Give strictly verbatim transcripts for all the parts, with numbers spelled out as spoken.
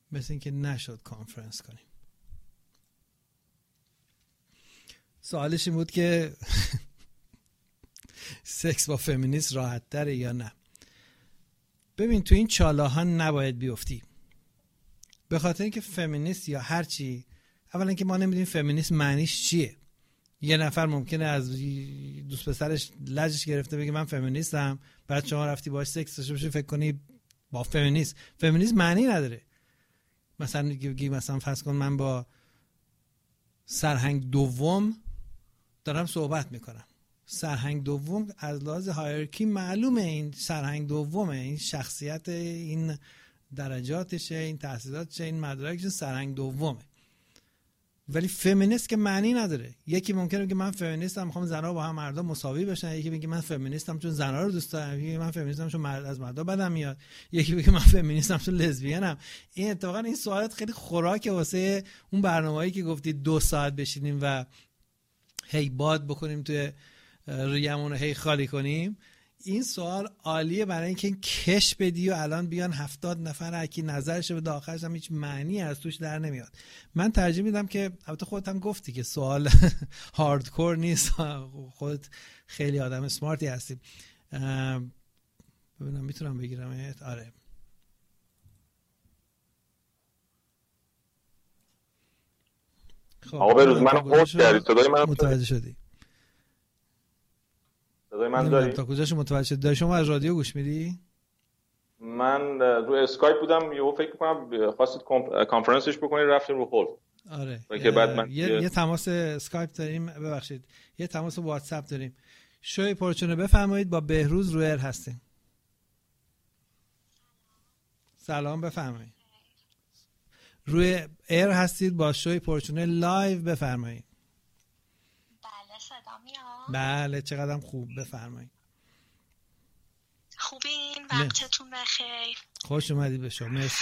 مثل اینکه نشد کانفرنس کنیم. سوالش این بود که سکس با فمینیست راحت تره یا نه. ببین تو این چالاها نباید بیفتی، به خاطر اینکه فمینیست یا هر چی، اولا که ما نمیدونیم فمینیست معنیش چیه. یه نفر ممکنه از دوست پسرش لجش گرفته بگه من فمینیستم، بعد شما رفتی باهاش سکس داشته باشی فکر کنی با فمینیست. فمینیست معنی نداره. مثلا میگی مثلا فرض کن من با سرهنگ دوم دارم صحبت میکنم، سرهنگ دوم از لحاظ هایرارکی معلومه این سرهنگ دومه، این شخصیت، این درجاتشه، این تحصیلاتشه، این مدرکش، سرهنگ دومه. ولی فمینیست که معنی نداره. یکی ممکنه بگه من فمینیستم میخوام زنها با هم مردا مساوی بشن، یکی بگه من فمینیستم چون زنها رو دوست دارم، یکی من فمینیستم چون مرد از مردا بدم میاد، یکی بگه من فمینیستم چون لزبیانم. این اتفاقا این سوالات خیلی خوراکه واسه اون برنامه‌ای که گفتی دو ساعت بشینیم و هی باد بکنیم توی ریمون رو هی خالی کنیم. این سوال عالیه برای اینکه کش بدی و الان بیان هفتاد نفر هرکی نظرش به آخرش هم هیچ معنی از توش در نمیاد. من ترجیح میدم که البته خودت هم گفتی که سوال هاردکور نیست، خودت خیلی آدم سمارتی هستی. ببینم میتونم بگیرم. آره خب آقا بروز منو پوست کردی، صدای منو متوجه شدی؟ صدای من داری؟ تا کجاش متوجه شدی؟ داری شما از رادیو گوش میدی؟ من رو اسکایپ بودم، یهو فکر می‌کنم خواستید کانفرنسش بکنید رفتیم رو هول. آره که بعد من یه, یه تماس اسکایپ داریم، ببخشید یه تماس واتساپ داریم. شوی پرچونه بفرمایید، با بهروز رو ایر هستیم. سلام بفرمایید. روی ایر هستید با شوی پرچونه لایو، بفرمایید. بله صدا میاد؟ بله چقدرم خوب، بفرمایید. خوبین؟ وقتتون بخیر. خوش اومدید به شما. مرسی.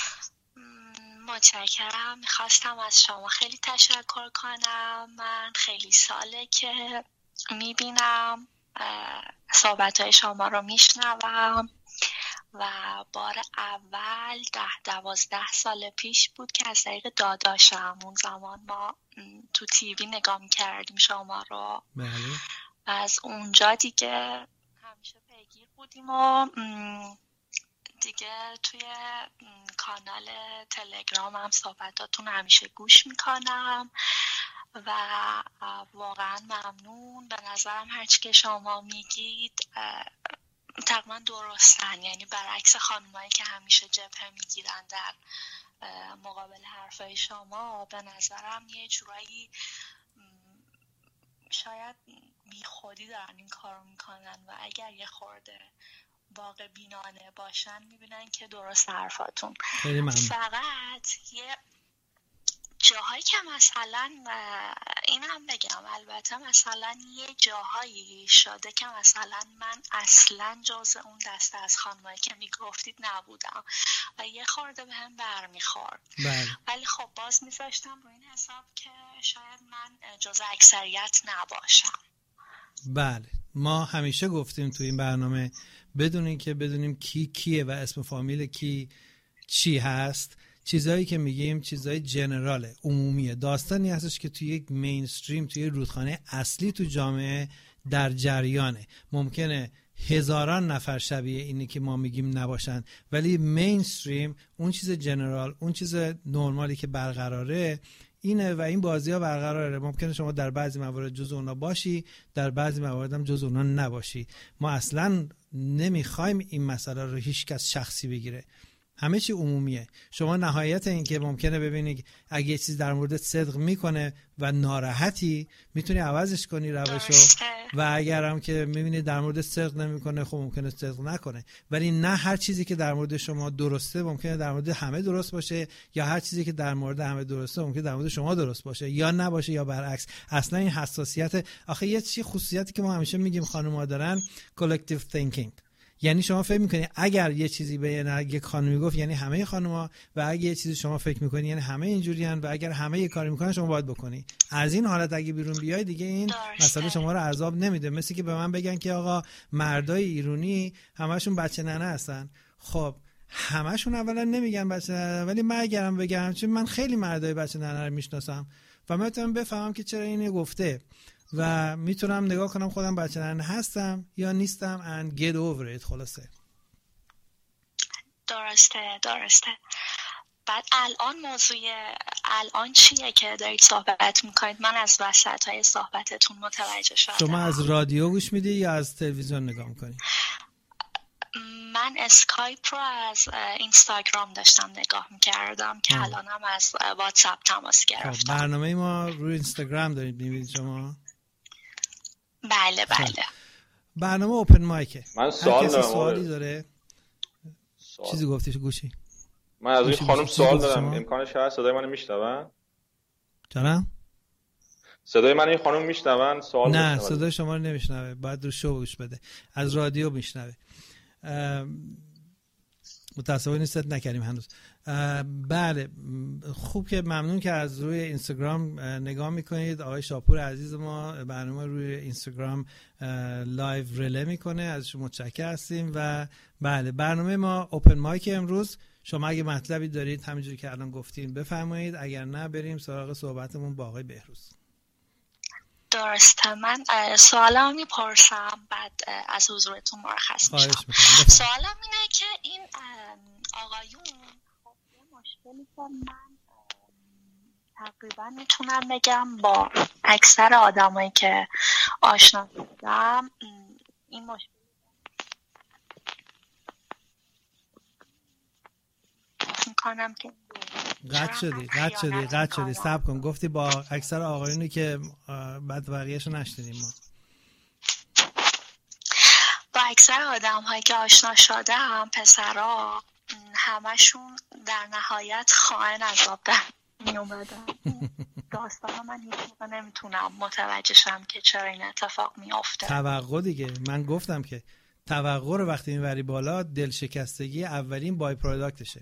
متشکرم. میخواستم از شما خیلی تشکر کنم. من خیلی ساله که میبینم، صحبتهای شما رو میشنوم و بار اول ده دوازده سال پیش بود که از طریق داداشم، اون زمان ما تو تیوی نگاه میکردیم شما رو. بله. و از اونجا دیگه همیشه پیگیر بودیم و دیگه توی کانال تلگرام هم صحبتاتون همیشه گوش میکنم و واقعا ممنون. به نظرم هرچی که شما میگید تقریبا درستن، یعنی برعکس خانمایی که همیشه جبهه میگیرن در مقابل حرفای شما، به نظرم یه جورایی شاید بی خودی دارن این کارو میکنن و اگر یه خورده واقع بینانه باشن میبینن که درست حرفاتون. خیلی ممنون. فقط یه جاهایی که مثلا اینم بگم، البته مثلا یه جاهایی شده که مثلا من اصلا جز اون دسته از خانمایی که میگفتید نبودم و یه خورده به هم برمیخورد، ولی خب باز میذاشتم رو این حساب که شاید من جز اکثریت نباشم. بله ما همیشه گفتیم تو این برنامه بدون این که بدونیم کی کیه و اسم فامیل کی چی هست، چیزایی که میگیم چیزای جنراله، عمومیه. داستانی هستش که توی یک مینستریم، توی رودخانه اصلی تو جامعه در جریانه. ممکنه هزاران نفر شبیه اینی که ما میگیم نباشن، ولی مینستریم، اون چیز جنرال، اون چیز نرمالی که برقراره اینه و این بازی ها برقراره. ممکنه شما در بعضی موارد جز اونا باشی، در بعضی موارد هم جز اونا نباشی. ما اصلا نمیخوایم این مسئله رو هیچ کس شخصی بگیره، همه چی عمومیه. شما نهایت این که ممکنه ببینید اگه یه چیز در موردت صدق میکنه و ناراحتی میتونی عوضش کنی روشو، و اگر هم که میبینید در موردت صدق نمیکنه خب ممکنه صدق نکنه. ولی نه هر چیزی که در مورد شما درسته ممکنه در مورد همه درست باشه، یا هر چیزی که در مورد همه درسته ممکنه در مورد شما درست باشه یا نباشه یا برعکس. اصلا این حساسیت، آخه یه چیز خصوصیتی که ما همیشه میگیم خانم‌ها دارن، collective thinking. یعنی شما فکر میکنی اگر یه چیزی به یک خانمی گفت یعنی همه خانم‌ها، و اگه یه چیزی شما فکر میکنی یعنی همه اینجوریان، و اگر همه یه کاری میکنن شما باید بکنی. از این حالت اگه بیرون بیای دیگه این مسئله شما رو عذاب نمیده. مثل که به من بگن که آقا مردای ایرانی همشون بچه ننه هستن. خب همشون اولا نمیگن بچه ننه، ولی من اگرم بگم، چون من خیلی مردای بچه ننه رو میشناسم و من میتونم بفهمم که چرا اینو گفته و میتونم نگاه کنم خودم بچه ننه هستم یا نیستم and get over it. خلاصه درسته درسته. بعد الان موضوع الان چیه که دارید صحبت میکنید؟ من از وسط های صحبتتون متوجه شدم. شما از رادیو گوش میدی یا از تلویزیون نگاه میکنی؟ من اسکایپ رو از اینستاگرام داشتم نگاه میکردم که الانم از واتساپ تماس گرفتم. برنامه ما روی اینستاگرام دارید میبینید شما؟ بله بله. برنامه اوپن مایکه. من سوال دارم. سوالی داره؟ سوال. چیزی گفتی گوشی؟ من از این خانم سوال دارم. امکانش هست صدای منو میشنون؟ جانم؟ صدای من این خانم میشنون؟ سوال نه صدای شما رو نمیشنوه، باید رو شو گوش بده. از رادیو میشنوه. متاسفانه نیست نکردیم هنوز. بله خوب که ممنون که از روی اینستاگرام نگاه میکنید. آقای شاپور عزیز ما برنامه روی اینستاگرام لایو ریله میکنه، ازش متشکر هستیم. و بله برنامه ما اوپن مایک امروز. شما اگه مطلبی دارید همینجوری که الان گفتیم بفرمایید، اگر نه بریم سراغ صحبتمون با آقای بهروز. درسته. من سوالم میپرسم بعد از حضورتون مرخص میشم. سوالم اینه که این آقایون یه مشکلی که من تقریبا میتونم بگم با اکثر آدمایی که آشنا شدم این مشکل میکنم که قطع شدی قطع شدی قطع شدی صبر کن. گفتی با اکثر آقایونی که بعد بقیه‌شو نشنیدیم ما. با اکثر آدم هایی که آشنا شدم پسرا همشون در نهایت خائن عذاب در می اومدن. داستان من هیچ موقع نمیتونم متوجه شم که چرا این اتفاق میافته. توقع دیگه، من گفتم که توقع رو وقتی میبری بالا دل شکستگی اولین بای پروداکتشه.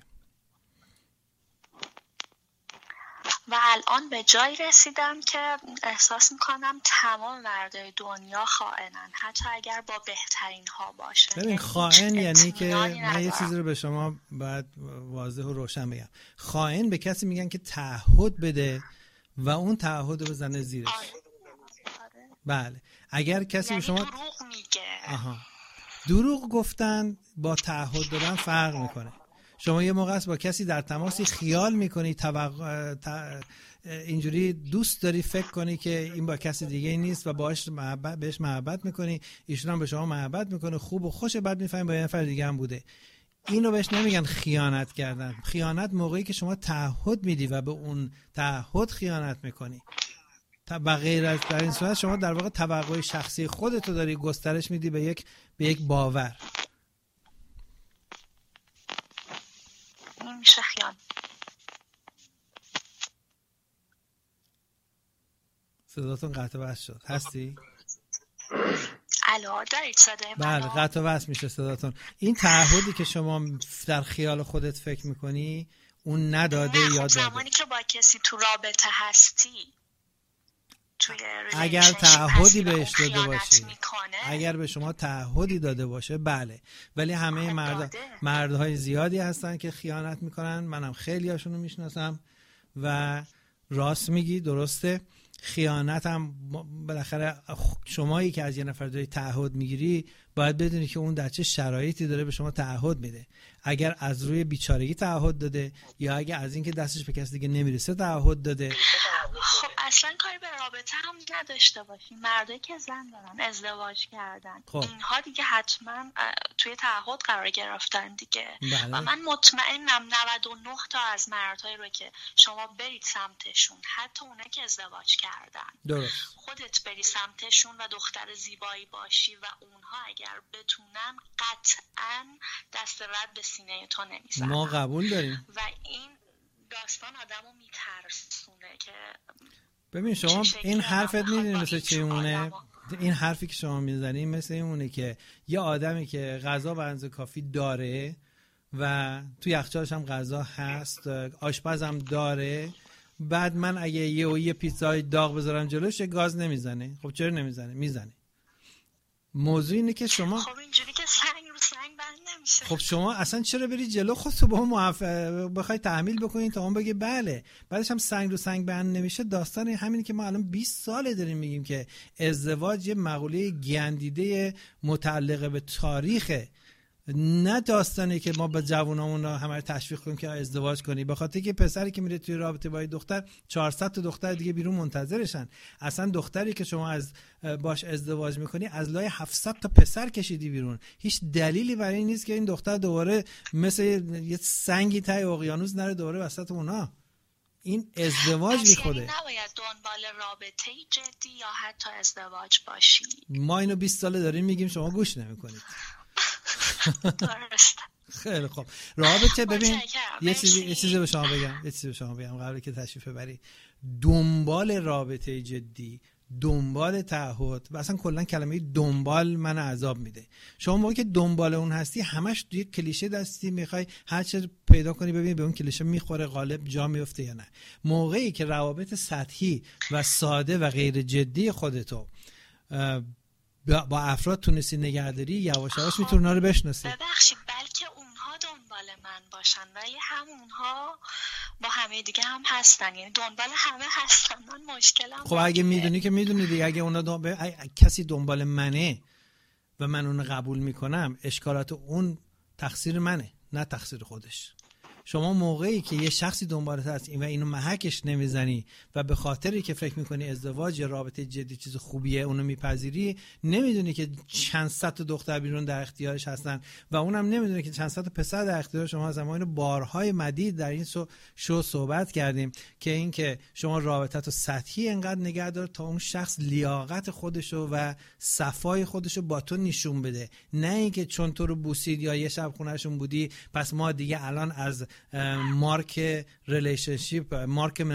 و الان به جایی رسیدم که احساس میکنم تمام مردای دنیا خائنن، حتی اگر با بهترین ها باشه. ببین خائن یعنی که من یه چیزی رو به شما باید واضح و روشن بگم. خائن به کسی میگن که تعهد بده و اون تعهد رو بزنه زیرش. آره. آره. بله اگر کسی یعنی به شما دروغ میگه. آها. دروغ گفتن با تعهد دادن فرق میکنه. شما یه موقع است با کسی در تماسی خیال میکنی توقع... ت... اینجوری دوست داری فکر کنی که این با کسی دیگه نیست و باهاش محبت بهش محبت میکنی، ایشون هم به شما محبت میکنه، خوب و خوشه، بعد میفهمی با یه نفر دیگه هم بوده. اینو بهش نمیگن خیانت کردن. خیانت موقعی که شما تعهد میدی و به اون تعهد خیانت میکنی. و غیر از در این صورت شما در واقع توقع شخصی خودت رو داری گسترش میدی به یک به یک باور. میشه خیانت. صداتون قطع و وصل شد. هستی؟ الو دارید صدای منو؟ بله قطع و وصل میشه صداتون. این تعهدی که شما در خیال خودت فکر میکنی اون نداده یا داده؟ زمانی که با کسی تو رابطه هستی اگر تعهدی بهش داده باشی، اگر به شما تعهدی داده باشه بله، ولی همه مرد مردهای زیادی هستن که خیانت میکنن. منم خیلی هاشون رو میشناسم و راست میگی، درسته. خیانت هم بالاخره شمایی که از یه نفر داری تعهد میگیری باید بدونی که اون در چه شرایطی داره به شما تعهد میده. اگر از روی بیچارگی تعهد داده یا اگر از اینکه دستش به کسی دیگه نمیرسه تعهد داده. خب اصلا کاری به رابطه هم نداشته باشیم. مردایی که زن دارن ازدواج کردن خب. اینها دیگه حتما توی تعهد قرار گرفتن دیگه. بله. و من مطمئنم نود و نه تا از مردهایی رو که شما برید سمتشون، حتی اونایی که ازدواج کردن درست. خودت بری سمتشون و دختر زیبایی باشی و اونها اگر بتونن قطعا دست رد به سینه تو نمیزنن. ما قبول داریم. و این داستان آدمو میترسونه که ببین شما این حرفت میدونی مثل چیمونه؟ این حرفی که شما میزنی مثل اینونه که یه آدمی که غذا به اندازه کافی داره و تو یخچالش هم غذا هست، آشپزم داره، بعد من اگه یه و یه پیتزای داغ بذارم جلوش گاز نمیزنه. خب چرا نمیزنه؟ میزنه. موضوع اینه که شما خب اینجوری که سنگ رو سنگ بند نمیشه. خب شما اصلا چرا بری جلو خودتو با موفق بخوای تحمیل بکنین تا اون بگه بله، بعدش هم سنگ رو سنگ بند نمیشه. داستان همینه که ما الان بیست ساله داریم میگیم که ازدواج یه مقوله گندیده متعلق به تاریخه، نه داستانی که ما به جوانامون همه رو تشویق کنیم که ازدواج کنی. به خاطر که پسری که میره توی رابطه با دختر چهارصد تا دختر دیگه بیرون منتظرشن. اصلا دختری که شما از باش ازدواج میکنی از لای هفتصد تا پسر کشیدی بیرون. هیچ دلیلی برای این نیست که این دختر دوباره مثل یه سنگی تای اقیانوس نره دوباره وسط اونا. این ازدواج میخوده. یعنی نباید دنبال رابطه جدی یا حتی ازدواج باشی. ما اینو بیست ساله داریم میگیم، شما گوش نمیکنید. درست. خیلی خوب. رابطه ببین یه چیزی یه چیزی به شما بگم یه چیزی به شما بگم قبل که تشریف ببری. دنبال رابطه جدی، دنبال تعهد و اصلا کلا کلمه دنبال من عذاب میده. شما موقعی که دنبال اون هستی همش توی کلیشه دستی میخوای هر چه پیدا کنی ببینی به اون کلیشه میخوره، غالب جا میفته یا نه. موقعی که روابط سطحی و ساده و غیر جدی خودتو با افراد تونستی نگهداری، یواش یواش میتونی اونا رو بشناسی. ببخشید بلکه اونها دنبال من باشن ولی هم اونها با همه دیگه هم هستن، یعنی دنبال همه هستن. من مشکلم خب اگه میدونی که میدونی دیگه. اگه اونا دنبال کسی دنبال منه و من اون قبول میکنم، اشکالات اون تقصیر منه نه تقصیر خودش. شما موقعی که یه شخصی دنبالت هست و اینو محکش نمیزنی و به خاطری که فکر میکنی ازدواج یا رابطه جدی چیز خوبیه اونو میپذیری، نمیدونی که چند صد تا دختر بیرون در اختیارش هستن و اونم نمیدونه که چند صد تا پسر در اختیار شما هستن. ما اینو بارهای مدید در این شو صحبت کردیم که این که شما رابطه‌تو سطحی انقدر نگه دار تا اون شخص لیاقت خودشو و صفای خودشو با تو نشون بده، نه اینکه چون تو رو بوسید یا یه شب خونهشون بودی پس ما دیگه الان از مارک ریلیشنشیپ، مارک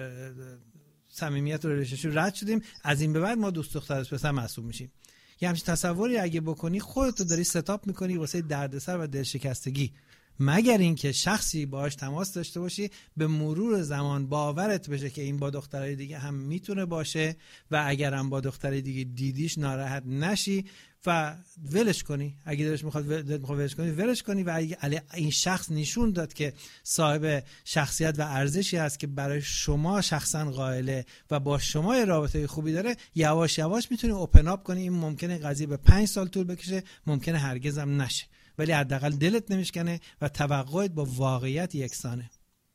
صمیمیت و ریلیشنشیپ رد شدیم، از این به بعد ما دوست دختر پسر محسوب میشیم. یه همچین تصوری اگه بکنی خودتو داری ستاپ میکنی واسه دردسر و دلشکستگی. مگر اینکه شخصی باهاش تماس داشته باشی به مرور زمان باورت بشه که این با دخترای دیگه هم میتونه باشه و اگر هم با دخترای دیگه دیدیش ناراحت نشی و ولش کنی. اگه دلش میخواد دلت میخواد ولش کنی ولش کنی و اگه این شخص نشون داد که صاحب شخصیت و ارزشی هست که برای شما شخصا قائله و با شما رابطه خوبی داره، یواش یواش میتونی اوپن اپ کنی. این ممکنه قضیه به پنج سال طول بکشه، ممکنه هرگز هم نشه، ولی حداقل دلت نمیشکنه و توقعت با واقعیت یکسانه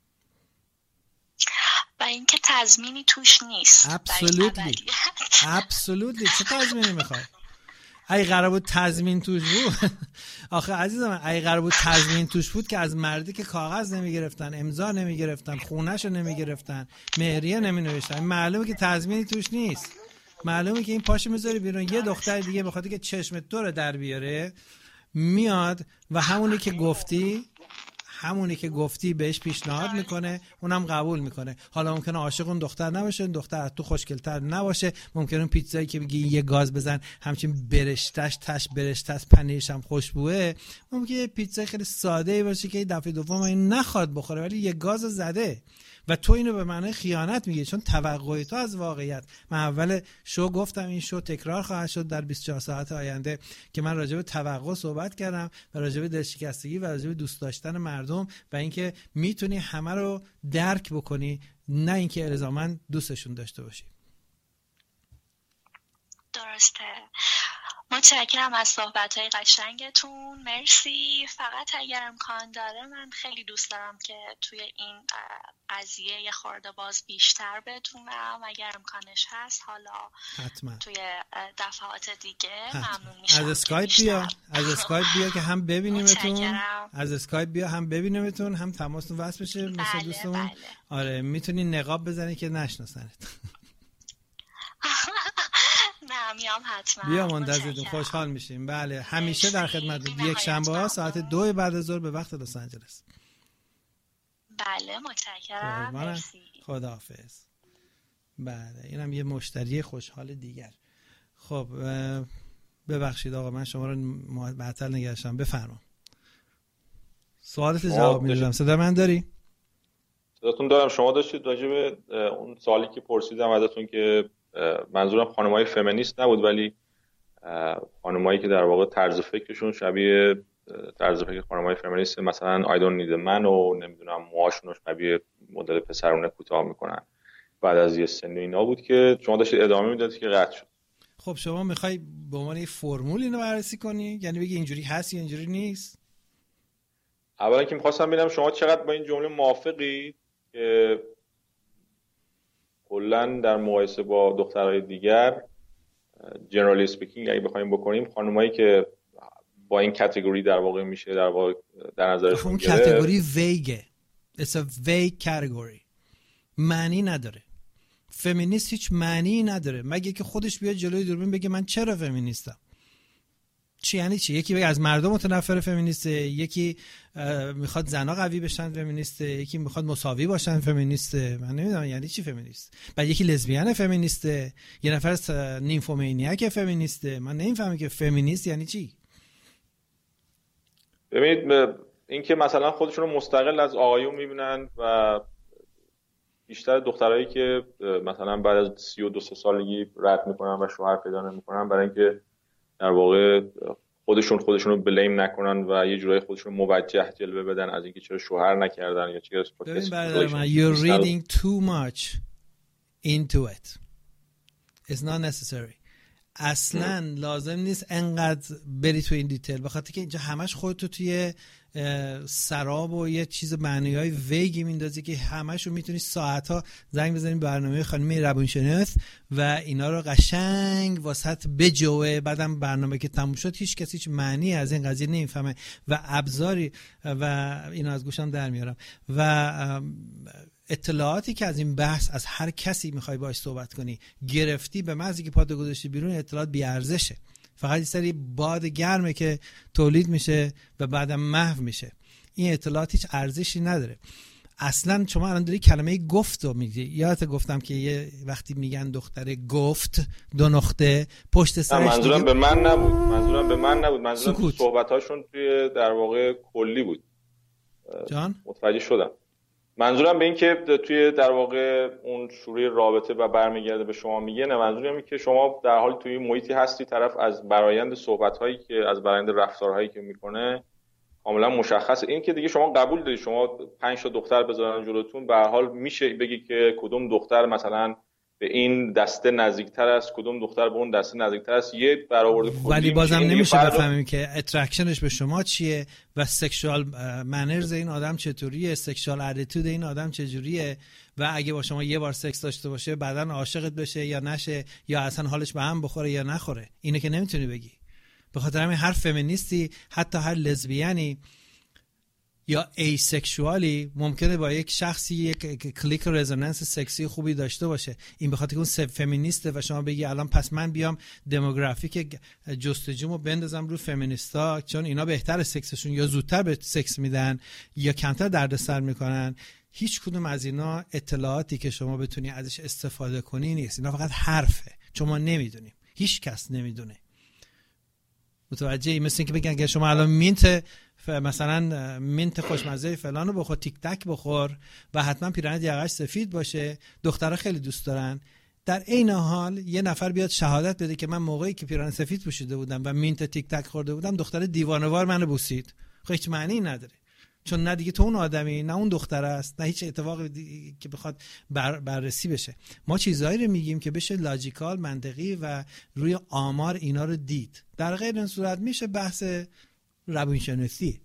و اینکه تضمینی توش نیست. ابسولوتلی ابسولوتلی. چه تضمینی میخوای؟ اگه قرار بود تضمین توش بود آخه عزیزم من اگه قرار بود تضمین توش بود که از مردی که کاغذ نمیگرفتن، امضا نمیگرفتن، خونه‌شو نمیگرفتن، مهریه نمینوشتن، معلومه که تضمینی توش نیست. معلومه که این پاشو میذاری بیرون یه دختر دیگه بخاطر که چشم تو رو در بیاره میاد و همونی که گفتی همونی که گفتی بهش پیشنهاد میکنه، اونم قبول میکنه. حالا ممکنه عاشق اون دختر نباشه، اون دختر از تو خوشگل‌تر نباشه، ممکنه اون پیتزایی که میگی یه گاز بزن همچین برشتش تش برشتش پنیرش هم خوشبوه، ممکنه یه پیتزای خیلی ساده‌ای باشه که دفعه دوم این نخواد بخوره ولی یه گاز زده و تو اینو به معنی خیانت میگی چون توقع تو از واقعیت. من اول شو گفتم این شو تکرار خواهد شد در بیست و چهار ساعت آینده که من راجع به توقع صحبت کردم و راجع به دلشکستگی و راجع به دوست داشتن مردم و اینکه میتونی همه رو درک بکنی، نه اینکه الزاما دوستشون داشته باشی. درسته. متشکرم از صحبت‌های قشنگتون، مرسی. فقط اگر امکان داره من خیلی دوست دارم که توی این قضیه یه خورده باز بیشتر بدونم، اگر امکانش هست حالا حتما توی دفعات دیگه حتما. ممنون میشم. از اسکایپ بیا از اسکایپ بیا که هم ببینیمتون، از اسکایپ بیا هم ببینیمتون، هم تماستون وصل بشه مثل بله، دوستمون. بله. آره میتونی نقاب بزنی که نشناسنت. نه میام حتما. بیا منتظرتون، خوشحال میشیم. بله همیشه در خدمت. یک شنبه ها ساعت دو بعد از ظهر به وقت لس آنجلس. بله متشکرم، مرسی. خداحافظ. بله اینم یه مشتری خوشحال دیگر. خب ببخشید آقا من شما رو معطل نگهشم، بفرما. سوالت جواب میدم. صدا من داری؟ صداتون دارم. شما داشتید راجع به اون سوالی که پرسیدم ازتون که منظورم خانم‌های فمینیست نبود ولی خانمایی که در واقع طرز فکرشون شبیه طرز فکر خانم‌های فمینیست مثلا I don't need a man و نمیدونم موهاشون رو شبیه مدل پسرونه کوتاه میکنن بعد از یه سن اینا بود که شما داشتید ادامه میدادید که قطع شد. خب شما میخوای به عنوان یه فرمول اینو بررسی کنی؟ یعنی بگی اینجوری هست یا اینجوری نیست؟ اولا که میخواستم ببینم شما چقدر با این جمله موافقی که کلا در مقایسه با دخترهای دیگر جنرالی اسپیکینگ اگه بخوایم بکنیم خانمایی که با این کاتگوری در واقع میشه در واقع در نظرشون گرفت. اون کاتگوری ویگه. It's a vague category. معنی نداره. فمینیست هیچ معنی نداره مگه که خودش بیاد جلوی دوربین بگه من چرا فمینیستم. چی یعنی چی؟ یکی بگه از مردم متنفر فمینیسته، یکی میخواد زنا قوی بشن فمینیسته، یکی میخواد مساوی باشن فمینیسته. من نمیدونم یعنی چی فمینیست. بعد یکی لزبیان فمینیسته، یه نفر نیمفومانیاک فمینیسته. من نمیفهمم که فمینیست یعنی چی. ببینید این که مثلا خودشون رو مستقل از آقایون میبینن و بیشتر دخترایی که مثلا بعد از سی و دو سالگی رد میکنن و شوهر پیدا نمیکنن برای اینکه در واقع خودشون خودشون رو بلیم نکنن و یه جورایی خودشون رو موجه جلوه بدن از اینکه چرا شوهر نکردن یا چرا ببین برادر من you're reading too much into it. It's not necessary. اصلا لازم نیست انقدر بری تو این دیتیل بخاطر که اینجا همش خودتو توی سراب و یه چیز معنیای ویگی میندازی که همشو میتونی ساعتها زنگ بزنی برنامه خانم روانشناس و اینا رو قشنگ واسط بجوه. بعدم برنامه که تموم شد هیچ کسی هیچ معنی از این قضیه نمیفهمه و ابزاری و اینا از گوشم در میارم و اطلاعاتی که از این بحث از هر کسی میخوای باهاش صحبت کنی گرفتی به محضی که پاتو گذاشتی بیرون اطلاعات بی ارزشه. فقط یه سری باد گرمه که تولید میشه و بعدم محو میشه. این اطلاعات هیچ ارزشی نداره. اصلا شما الان داری کلمه گفت رو میگی. یادت گفتم که یه وقتی میگن دختره گفت دو نقطه پشت سرش منظورم به من نبود. منظورم به من نبود. منظورم صحبتاشون توی در واقع کلی بود. جان متوجه شدم. منظورم به این که توی در واقع اون شروع رابطه و برمیگرده به شما میگه نه منظورم اینه که شما در حال توی محیطی هستی طرف از برآیند صحبت‌هایی که از برآیند رفتارهایی که میکنه کاملا مشخصه. این که دیگه شما قبول دارید شما پنج تا دختر بذارن جلوتون به هر حال میشه بگی که کدوم دختر مثلا به این دسته نزدیکتر است کدوم دختر به اون دسته نزدیکتر است یه برآورد کلی. ولی بازم نمیشه بفهمیم که اترکشنش به شما چیه و سکشوال منرز این آدم چطوریه، سکشوال اتیتود این آدم چجوریه و اگه با شما یه بار سکس داشته باشه بعداً عاشقت بشه یا نشه یا اصلا حالش به هم بخوره یا نخوره. اینو که نمیتونی بگی. به خاطر همین هر فمینیستی حتی هر لزبیانی یا ایسکشوالی ممکنه با یک شخصی یک کلیک رزونانس سکسی خوبی داشته باشه. این به خاطر که اون فمینیسته و شما بگی الان پس من بیام دموگرافیک جستجومو بندازم رو فمینیستا چون اینا بهتر سکسشون یا زودتر به سکس میدن یا کمتر دردسر میکنن. هیچ کدوم از اینا اطلاعاتی که شما بتونی ازش استفاده کنی نیست. اینا فقط حرفه چون ما نمیدونیم. هیچ کس نمیدونه. متوجهی؟ مثل اینکه بگن که شما الان مینت مثلا مینت خوشمزه فلانو بخور تیک تک بخور و حتما پیراهن یقش سفید باشه. دخترها خیلی دوست دارن. در عین حال یه نفر بیاد شهادت بده که من موقعی که پیراهن سفید پوشیده بودم و مینت تیک تک خورده بودم دختر دیوانه‌وار منو بوسید. خب هیچ معنی نداره. چون نه دیگه تو اون آدمی نه اون دختر است نه هیچ اتفاقی که بخواد بر بررسی بشه. ما چیزایی رو میگیم که بشه لاجیکال منطقی و روی آمار اینا رو دید. در غیر این صورت میشه بحث روانشناسی.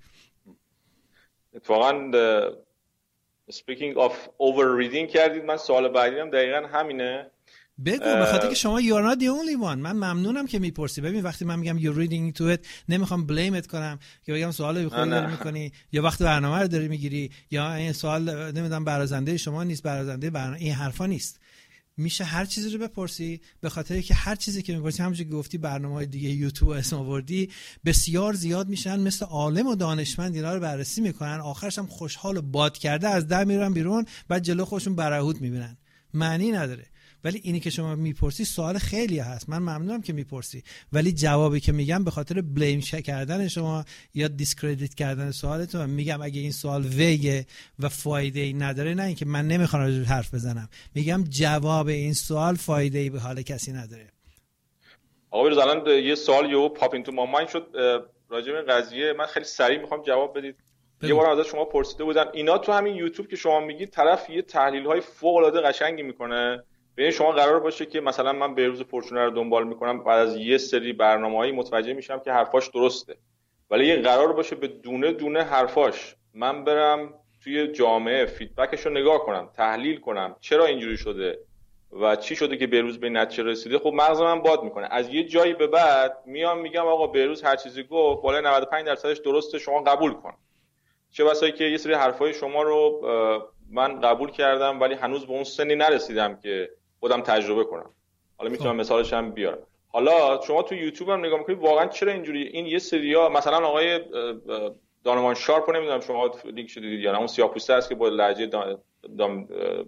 اتفاقا speaking of over reading کردید. من سوال بعدی هم دقیقاً همینه. بگو به خاطر که شما you're not the only one. من ممنونم که میپرسی. ببین وقتی من میگم you're reading to it نمیخوام بلیمت کنم که بگم سوال بخوری داری میکنی یا وقت برنامه رو داری میگیری یا این سوال نمیدونم برازنده شما نیست برازنده برنامه. این حرفا نیست. میشه هر چیزی رو بپرسی به خاطر که هر چیزی که میپرسی همونجوری که گفتی برنامه‌های دیگه یوتیوب اسم آوردی بسیار زیاد میشن مثل عالم و دانشمند اینا رو بررسی میکنن آخرش هم خوشحال و باد کرده از در میرن بیرون بعد جلو خودشون برهوت میبینن. معنی نداره. ولی اینی که شما میپرسی سوال خیلی هست. من ممنونم که میپرسی ولی جوابی که میگم به خاطر بلیم کردن شما یا دیسکردیت کردن سوالتون میگم اگه این سوال ویگه و فایده ای نداره نه اینکه من نمیخوام راجعش حرف بزنم. میگم جواب این سوال فایده ای به حال کسی نداره. آقا بیروز الان یه سوال یهو پاپ اینتو ما مایند شد. راجع به قضیه من خیلی سریع میخوام جواب بدید. یه بار ازش شما پرسیده بودم اینا تو همین یوتیوب که شما میگید طرف یه تحلیل‌های فوق‌العاده قشنگی میکنه، ببین شما قرار باشه که مثلا من بهروز پرچونه رو دنبال میکنم، بعد از یه سری برنامه‌های متوجه میشم که حرفاش درسته، ولی یه قرار باشه به دونه دونه حرفاش من برم توی جامعه فیدبکش رو نگاه کنم، تحلیل کنم چرا اینجوری شده و چی شده که بهروز به نتیجه رسیده. خب مغز من باد میکنه. از یه جایی به بعد میام میگم آقا بهروز هر چیزی گفت بالای نود و پنج درصدش درسته، شما قبول کن. چه بسایی که یه سری حرفای شما رو من قبول کردم ولی هنوز به اون سنی نرسیدم که خودم تجربه کنم. حالا میتونم مثالش هم بیارم. حالا شما تو یوتیوب هم نگاه میکنید واقعا چرا اینجوری، این یه سریا مثلا آقای دانوان شارپ رو نمیدونم شما لینک شده دیدید یا نه، اون سیاه‌پوسته است که با لهجه دام, دام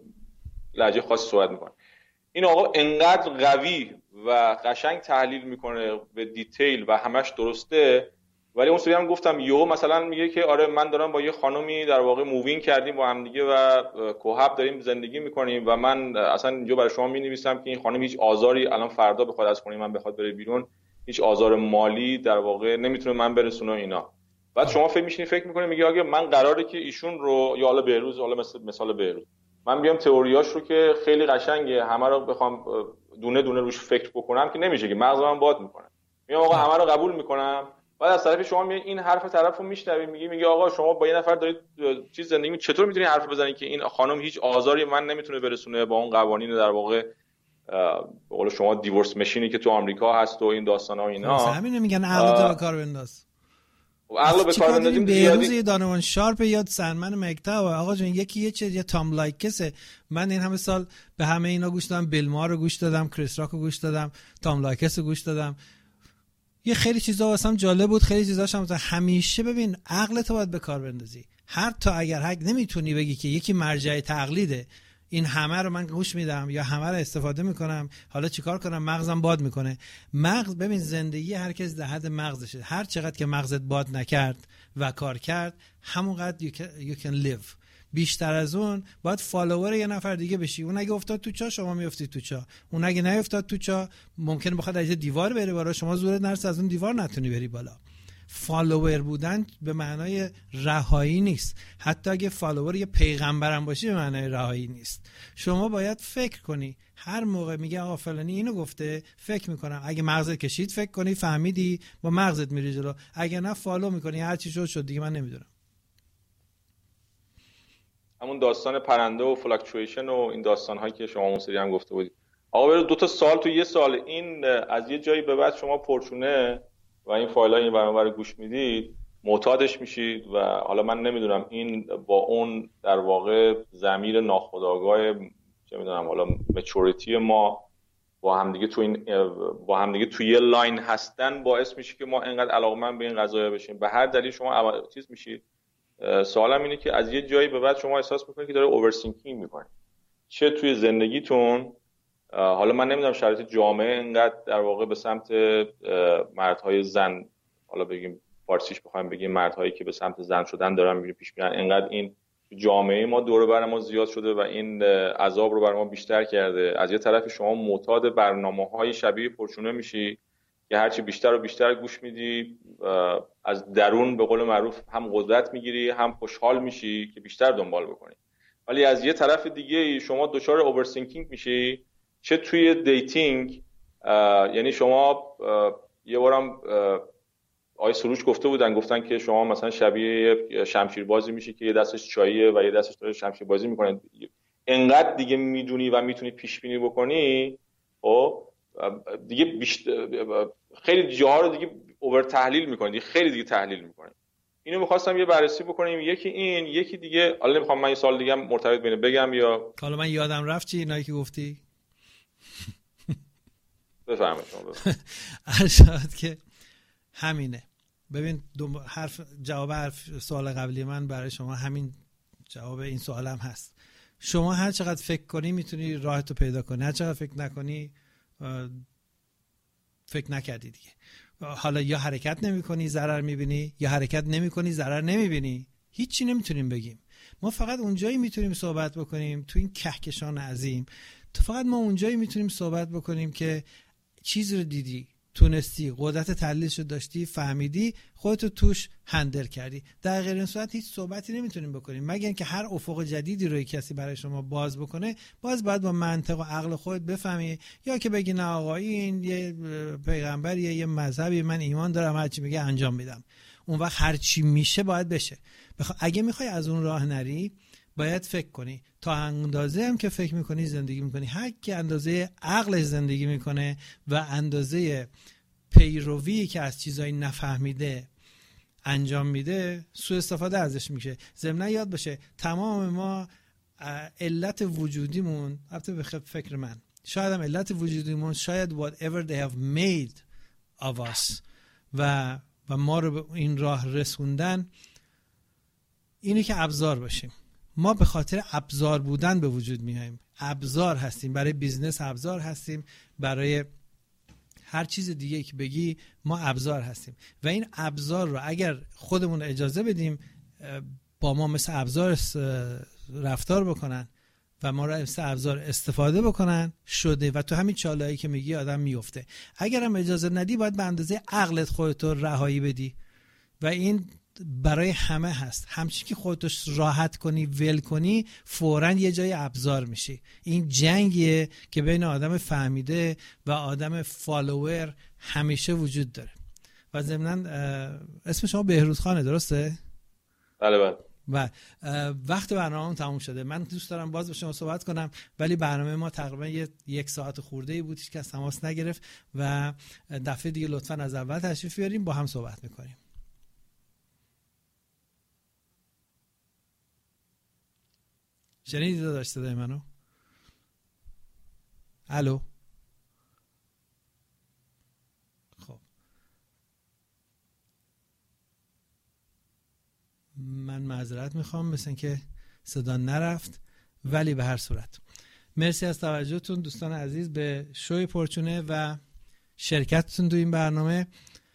لهجه خاصی صحبت میکنه. این آقا انقدر قوی و قشنگ تحلیل میکنه به دیتیل و همش درسته، ولی اون سری هم گفتم یهو مثلا میگه که آره من دارم با یه خانومی در واقع مووینگ کردیم با هم دیگه و کوهب داریم زندگی میکنیم و من اصلا اینجا برای شما مینویسم که این خانم هیچ آزاری الان فردا بخواد از خونه من بخواد بره بیرون، هیچ آزار مالی در واقع نمیتونه من برسونه اینا. بعد شما فکر میشینی فکر میکنی میگه آگه من قراره که ایشون رو یا حالا بهروز، حالا مثلا مثال بهروز، من بیام تئوریاش رو که خیلی قشنگه همه رو بخوام دونه دونه روش فکر بکنم که نمیشه، که مغز من باد میکنه. میگم آقا همه رو قبول میکنم، بعد از طرف شما میگی این حرف طرفو میشنوی میگی میگه آقا شما با یه نفر دارید چیز زندگی می چطور میتونی حرف بزنی که این خانم هیچ آزاری من نمیتونه برسونه با اون قوانین در واقع به قول شما دیورس ماشینی که تو آمریکا هست و این داستانا و اینا. همین میگن عقل تو کار بنداز. عقل به کار بندازیم. بهروز یه دانوان شارپ یا سرمن مکتا و آقا جون یکی یه چیز یا تام لایکسه. من این همه سال به همه اینا گوش دادم، بیلما رو گوش دادم، کریس راک رو گوش دادم، تام لایکس رو گوش دادم. یه خیلی چیزا واسم جالب بود، خیلی چیزاش هم همیشه ببین عقلت رو باید به کار بندازی. حتی اگر حق نمیتونی بگی که یکی مرجع تقلیده، این همه رو من گوش میدم یا همه رو استفاده میکنم، حالا چیکار کنم مغزم باد میکنه. مغز ببین زندگی هر کس در حد مغزشه. هر چقدر که مغزت باد نکرد و کار کرد همونقدر you can, you can live. بیشتر از اون باید فالوور یه نفر دیگه بشی. اون اگه افتاد تو چا شما میافتید تو چا، اون اگه نیافتاد تو چا ممکنه بخواد از دیوار بره بالا، شما زورت نرسه از اون دیوار نتونی بری بالا. فالوور بودن به معنای رهایی نیست. حتی اگه فالوور یه پیغمبرم باشی به معنای رهایی نیست. شما باید فکر کنی. هر موقع میگه آقا فلانی اینو گفته فکر میکنم، اگه مغزت کشید فکر کنی فهمیدی با مغزت میری جلو، اگه نه فالو میکنی هر چی شد شد دیگه. من نمیدونم. همون داستان پرنده و فلاکچویشن و این داستان هایی که شما اون سری هم گفته بودید. آقا برو دو تا سال تو یه سال این از یه جایی به بعد شما پرچونه و این فایل های این برنامه رو گوش میدید معتادش میشید و حالا من نمیدونم این با اون در واقع ضمیر ناخودآگاه چه میدونم حالا مچوریتی ما با همدیگه تو این با همدیگه توی یه لاین هستن باعث میشه که ما اینقدر علاقمند به این قضايا بشیم. به هر دلیل شما چیز میشید. سوالم اینه که از یه جایی به بعد شما احساس میکنید که داره اوورسینکینگ میکنید، چه توی زندگیتون. حالا من نمیدونم شرایط جامعه اینقدر در واقع به سمت مردهای زن، حالا بگیم فارسیش بخوایم بگیم مردهایی که به سمت زن شدن دارن میره پیش میرن، اینقدر این جامعه ما دور و بر ما زیاد شده و این عذاب رو بر ما بیشتر کرده. از یه طرف شما معتاد برنامه‌های شبیه پرچونه میشی که هرچی بیشتر و بیشتر گوش میدی از درون به قول معروف هم قدرت میگیری هم خوشحال میشی که بیشتر دنبال بکنی. ولی از یه طرف دیگه شما دچار اوورسینکینگ میشی، چه توی دیتینگ. یعنی شما یه بارم آقای سروش گفته بودن گفتن که شما مثلا شبیه شمشیر بازی میشی که یه دستش چاییه و یه دستش داره شمشیر بازی میکنه. انقدر دیگه میدونی و میتونی پیش بینی بکنی و دیگه بیشتر خیلی جاها رو دیگه اوور تحلیل میکنی، خیلی دیگه تحلیل میکنی. اینو میخواستم یه بررسی بکنیم. یکی این، یکی دیگه حالا نمیخوام من یه سال دیگه مرتبط بینه بگم یا حالا من یادم رفت چی اینایی که گفتی. بفرمایید شما. ارشاد که همینه. ببین حرف جواب حرف سوال قبلی من برای شما همین جواب این سوالم هست. شما هر چقدر فکر کنی میتونی راحتو پیدا کنی، هر چقدر فکر نکنی فکر نکردی دیگه. حالا یا حرکت نمی کنی ضرر میبینی یا حرکت نمی کنی ضرر نمیبینی. هیچی نمیتونیم بگیم. ما فقط اونجایی میتونیم صحبت بکنیم تو این کهکشان عظیم، تو فقط ما اونجایی میتونیم صحبت بکنیم که چیز رو دیدی تونستی، قدرت تحلیلش رو داشتی، فهمیدی، خودتو توش هندل کردی. در غیر این صورت هیچ صحبتی نمیتونیم بکنیم مگر اینکه هر افق جدیدی رو کسی برای شما باز بکنه، باز باید با منطق و عقل خودت بفهمی، یا که بگی نه آقا این یه پیغمبریه، یه مذهبی، من ایمان دارم هر چی میگه انجام میدم. اون وقت هر چی میشه باید بشه. بخوا... اگه میخوای از اون راه نری، باید فکر کنی. تا اندازه هم که فکر میکنی زندگی میکنی. هر کی اندازه عقلش زندگی میکنه و اندازه پیروی که از چیزایی نفهمیده انجام میده، سوء استفاده ازش میشه. ضمن یاد باشه تمام ما علت وجودیمون، البته به فکر من شاید هم علت وجودیمون شاید whatever they have made of us و و ما رو به این راه رسوندن اینه که ابزار باشیم. ما به خاطر ابزار بودن به وجود میاییم. ابزار هستیم، برای بیزنس ابزار هستیم، برای هر چیز دیگه که بگی ما ابزار هستیم و این ابزار رو اگر خودمون اجازه بدیم با ما مثل ابزار رفتار بکنن و ما رو مثل ابزار استفاده بکنن، شده. و تو همین چالایی که میگی آدم میفته. اگر هم اجازه ندی، باید به اندازه عقلت خودتو رهایی بدی و این برای همه هست. همچین که خودتو راحت کنی، ول کنی، فوراً یه جای ابزار میشی. این جنگیه که بین آدم فهمیده و آدم فالوور همیشه وجود داره. و ضمناً اسم شما بهروز خانه، درسته؟ بله بله. و وقت برنامه تموم شده. من دوست دارم باز با شما صحبت کنم، ولی برنامه ما تقریبا یک, یک ساعت خورده‌ای بود، هیچ کس تماس نگرفت و دفعه دیگه لطفاً از اول تشریف بیاریم، با هم صحبت میکنیم. شنیدی داداش صدای منو؟ الو. خب من معذرت میخوام، مثل این که صدا نرفت، ولی به هر صورت مرسی از توجهتون دوستان عزیز به شوی پرچونه و شرکتتون تو این برنامه.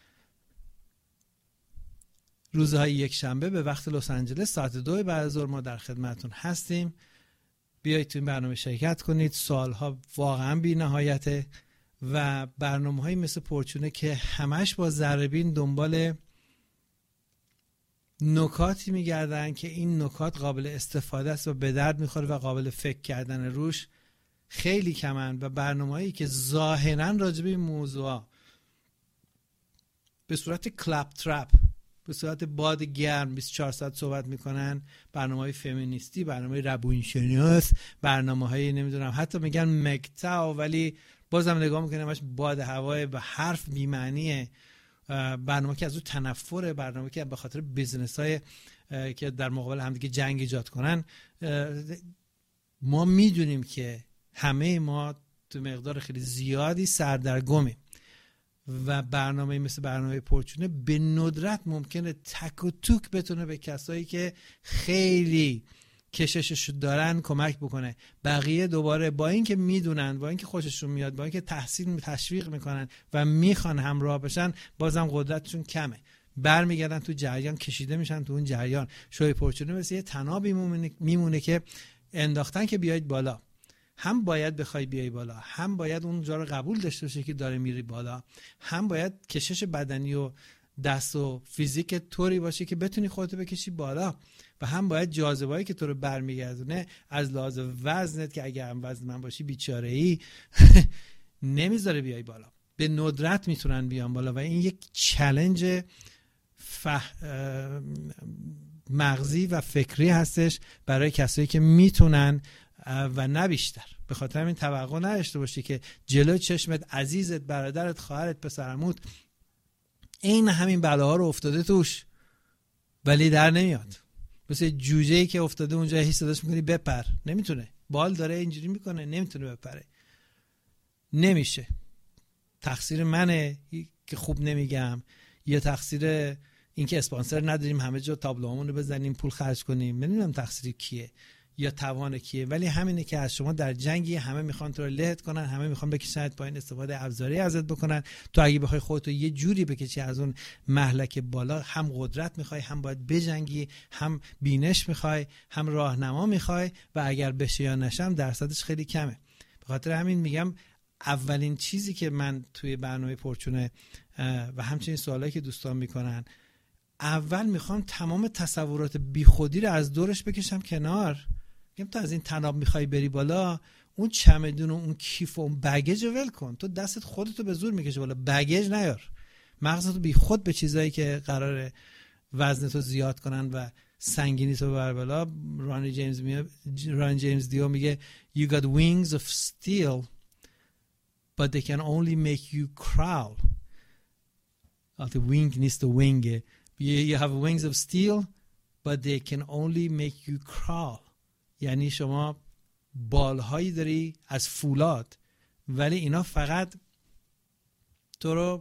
روزهای یک شنبه به وقت لس آنجلس ساعت دو بعد از ظهر ما در خدمتتون هستیم. بیایید تو این برنامه شرکت کنید. سوالها واقعا بی نهایته و برنامه‌هایی مثل پرچونه که همش با ذره‌بین دنبال نکاتی میگردن که این نکات قابل استفاده است و به درد میخوره و قابل فکر کردن روش خیلی کمن. و برنامه‌هایی که ظاهراً راجع به این موضوعا به صورت کلپ ترپ، به صورت باد گرم بیست و چهار ساعت صحبت میکنن، برنامه‌های فمینیستی، برنامه‌های روانشناس، برنامه‌های نمیدونم حتی میگن مکتاو، ولی بازم نگاه میکنم همش باد هوای و حرف بی معنیه. برنامه که از اون تنفره، برنامه که به خاطر بیزنس‌های که در مقابل همدیگه جنگ ایجاد کنن. ما میدونیم که همه ما تو مقدار خیلی زیادی سردرگمیم و برنامه مثل برنامه پرچونه به ندرت ممکنه تک و توک بتونه به کسایی که خیلی کششش دارن کمک بکنه. بقیه دوباره با اینکه میدونن، با اینکه خوششون میاد، با اینکه تحسین تشویق میکنن و میخوان همراه بشن، بازم قدرتشون کمه. برمیگردن تو جریان، کشیده میشن تو اون جریان. شوی پرچونه مثل یه تنابی میمونه که انداختن که بیاید بالا. هم باید بخوای بیای بالا، هم باید اونجا رو قبول داشته باشی که داره میری بالا، هم باید کشش بدنی و دست و فیزیک طوری باشه که بتونی خودتو بکشی بالا، و هم باید جاذبه‌ای که تو رو برمیگردونه از لحاظ وزنت که اگه هم وزن من باشی بیچاره‌ای نمیذاره بیای بالا. به ندرت میتونن بیان بالا و این یک چالش فح... مغزی و فکری هستش برای کسایی که میتونن و نه بیشتر. به خاطر همین توقع نداشته باشی که جلو چشمت عزیزت، برادرت، خواهرت، پسرعموت این همین بلاها رو افتاده توش ولی در نمیاد. مثل جوجه‌ای که افتاده اونجا هی صداش میکنی بپر، نمیتونه. بال داره اینجوری میکنه، نمیتونه بپره. نمیشه. تقصیر منه که خوب نمیگم، یا تقصیر این که اسپانسر نداریم همه جا تابلوهامون رو بزنیم پول خرج کنیم، نمیدونم تقصیر کیه یا توان کیه، ولی همینه که از شما در جنگی همه میخوان تو رو لهت کنن، همه میخوان بکشنت پایین، استفاده ابزاری ازت بکنن. تو اگه بخوای خودتو یه جوری بکشی از اون مهلک بالا، هم قدرت میخوای، هم باید بجنگی، هم بینش میخوای، هم راهنما میخوای، و اگر بشه یا نشم درصدش خیلی کمه. به خاطر همین میگم اولین چیزی که من توی برنامه پرچونه و همچنین سوالایی که دوستان میکنن، اول میخوام تمام تصورات بیخودی رو از دورش بکشم کنار. میگم تو از این طناب میخوای بری بالا، اون چمدون و اون کیف و اون بگیج رو ول کن. تو دستت خودتو به زور میکشه بالا، بگیج نیار. مغزتو بی خود به چیزایی که قراره وزنتو زیاد کنن و سنگینی تو ببر بالا. رانی جیمز می رانی جیمز دیو میگه you got wings of steel but they can only make you crawl. البته wing نیست و wing. you have wings of steel but they can only make you crawl. یعنی شما بالهایی داری از فولاد ولی اینا فقط تو رو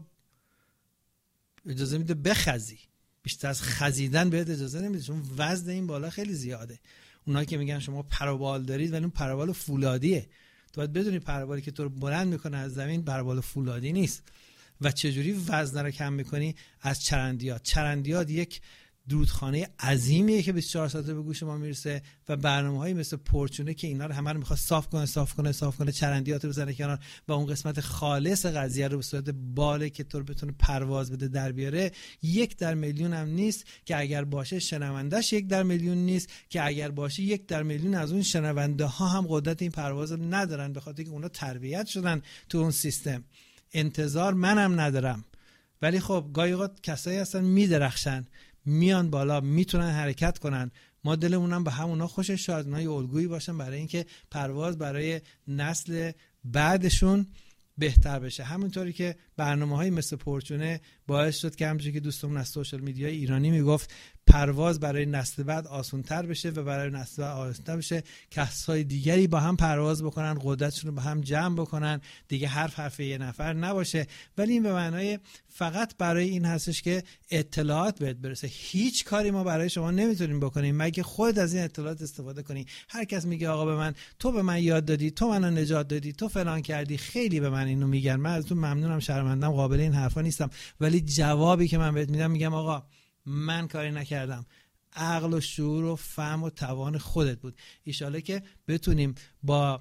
اجازه میده بخزی، بیشتر از خزیدن بهت اجازه نمیده، چون وزن این بالا خیلی زیاده. اونایی که میگن شما پروبال دارید ولی اون پروبال فولادیه، تو باید بدونی پروبالی که تو رو بلند میکنه از زمین پروبال فولادی نیست. و چجوری وزن رو کم میکنی؟ از چرندیات. چرندیات یک دودخانه عظیمیه که بیست و چهار ساعته به گوش ما میرسه و برنامه‌هایی مثل پرچونه که اینا رو همه رو میخواد صاف کنه صاف کنه صاف کنه چرندیات رو بزنه کنار و اون قسمت خالص قضیه رو به صورت باله که تو رو بتونه پرواز بده در بیاره. یک در میلیون هم نیست که اگر باشه شنوندهش یک در میلیون نیست که اگر باشه یک در میلیون از اون شنونده ها هم قدرت این پرواز رو ندارن، به خاطر که اونا تربیت شدن تو اون سیستم. انتظار منم ندارم، ولی خب گاهی اوقات کسایی هستن میدرخشن، میان بالا، میتونن حرکت کنن. ما دلمونم به همونا خوشه، شاید اونها یه الگویی باشن برای اینکه پرواز برای نسل بعدشون بهتر بشه. همونطوری که برنامه‌های مثل پرچونه باعث شد که همونجوری که دوستمون از سوشال میدیای ایرانی میگفت پرواز برای نسل بعد آسان‌تر بشه و برای نسل بعد آسان‌تر بشه، کسای دیگری با هم پرواز بکنن، قدرتشون رو با هم جمع بکنن، دیگه حرف حرف یه نفر نباشه. ولی این به معنای فقط برای این هستش که اطلاعات بهت برسه. هیچ کاری ما برای شما نمیتونیم بکنیم مگه خود از این اطلاعات استفاده کنی. هر کس میگه آقا به من، تو به من یاد دادی، تو منو نجات دادی، تو فلان کردی، خیلی به من اینو میگن، من از تو ممنونم، شرمندم، قابل این حرفا نیستم. ولی جوابی که من بهت میدم میگم آقا من کاری نکردم، عقل و شعور و فهم و توان خودت بود. ایشاله که بتونیم با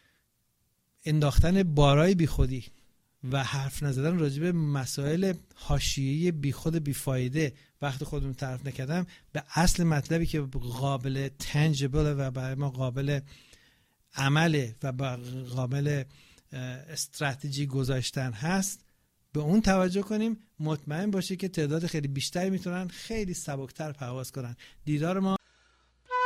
انداختن بارای بیخودی و حرف نزدن راجع به مسائل حاشیه‌ای بیخود بیفایده وقت خودمون طرف نکردم به اصل مطلبی که قابل تنجبل و برای ما قابل عمله و قابل استراتژی گذاشتن هست به اون توجه کنیم. مطمئن باشی که تعداد خیلی بیشتری میتونن خیلی سبکتر پرواز کنن. دیدار ما